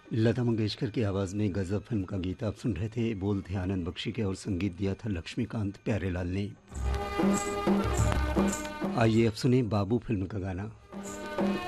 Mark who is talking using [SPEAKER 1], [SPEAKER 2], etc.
[SPEAKER 1] लता मंगेशकर की आवाज़ में गज़ब फिल्म का गीत आप सुन रहे थे। बोल थे आनंद बख्शी के और संगीत दिया था लक्ष्मीकांत प्यारेलाल ने। आइए अब सुने बाबू फिल्म का गाना।